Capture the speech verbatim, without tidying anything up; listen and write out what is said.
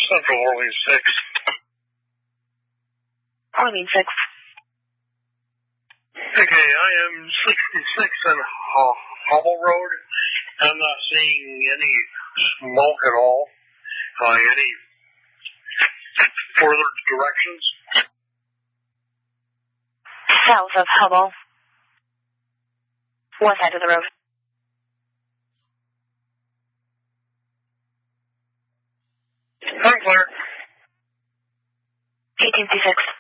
Central Orleans six. Orleans six. Okay, I am sixty-six on uh, Hubble Road. I'm not seeing any smoke at all. Uh, any further directions? South of Hubble. One side of the road. I'm clear. eighteen C six.